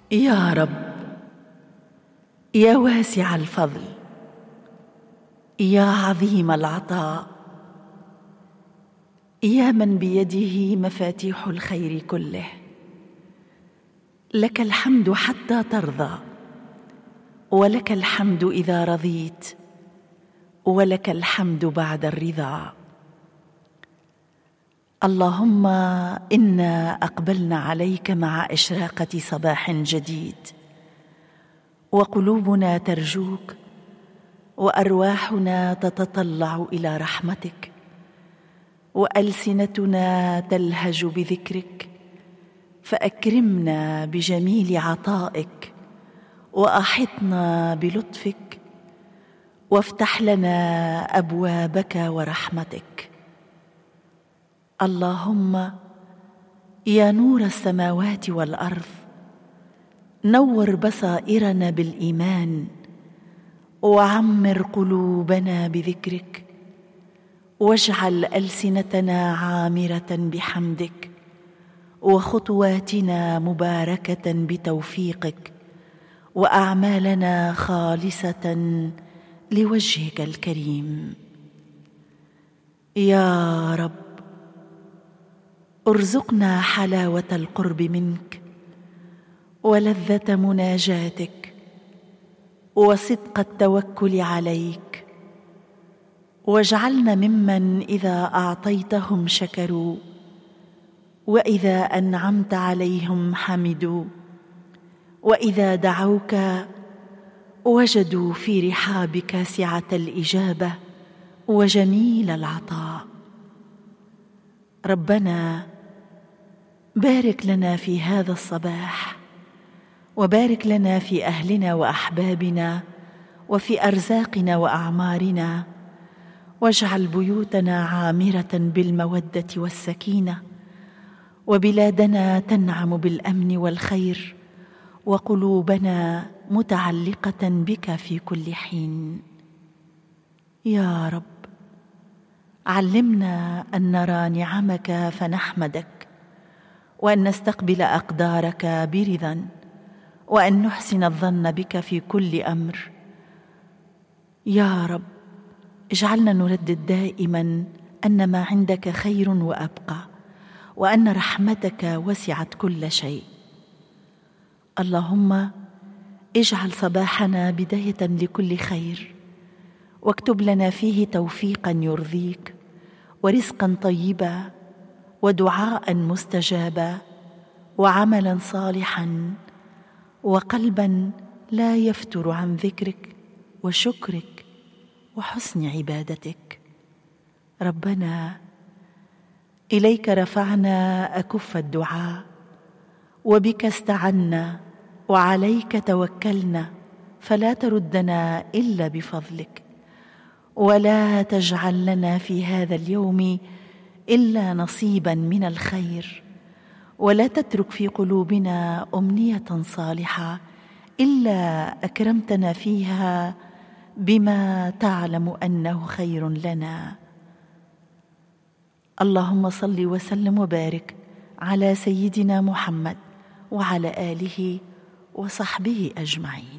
يا رب، يا واسع الفضل، يا عظيم العطاء، يا من بيده مفاتيح الخير كله، لك الحمد حتى ترضى، ولك الحمد إذا رضيت، ولك الحمد بعد الرضا. اللهم إنا أقبلنا عليك مع إشراقة صباح جديد، وقلوبنا ترجوك، وأرواحنا تتطلع إلى رحمتك، وألسنتنا تلهج بذكرك، فأكرمنا بجميل عطائك، وأحطنا بلطفك، وافتح لنا أبوابك ورحمتك. اللهم يا نور السماوات والأرض، نور بصائرنا بالإيمان، وعمر قلوبنا بذكرك، واجعل ألسنتنا عامرة بحمدك، وخطواتنا مباركة بتوفيقك، وأعمالنا خالصة لوجهك الكريم. يا رب، ارزقنا حلاوة القرب منك، ولذة مناجاتك، وصدق التوكل عليك، واجعلنا ممن إذا أعطيتهم شكروا، وإذا أنعمت عليهم حمدوا، وإذا دعوك وجدوا في رحابك سعة الإجابة وجميل العطاء. ربنا بارك لنا في هذا الصباح، وبارك لنا في أهلنا وأحبابنا، وفي أرزاقنا وأعمارنا، واجعل بيوتنا عامرة بالمودة والسكينة، وبلادنا تنعم بالأمن والخير، وقلوبنا متعلقة بك في كل حين. يا رب، علمنا أن نرى نعمك فنحمدك، وأن نستقبل أقدارك برضا، وأن نحسن الظن بك في كل أمر. يا رب، اجعلنا نردد دائما أن ما عندك خير وأبقى، وأن رحمتك وسعت كل شيء. اللهم اجعل صباحنا بداية لكل خير، واكتب لنا فيه توفيقا يرضيك، ورزقا طيبا، ودعاء مستجابا، وعملا صالحا، وقلبا لا يفتر عن ذكرك وشكرك وحسن عبادتك. ربنا، إليك رفعنا أكف الدعاء، وبك استعنا، وعليك توكلنا، فلا تردنا إلا بفضلك، ولا تجعل لنا في هذا اليوم إلا نصيبا من الخير، ولا تترك في قلوبنا أمنية صالحة إلا أكرمتنا فيها بما تعلم أنه خير لنا. اللهم صل وسلم وبارك على سيدنا محمد وعلى آله وصحبه أجمعين.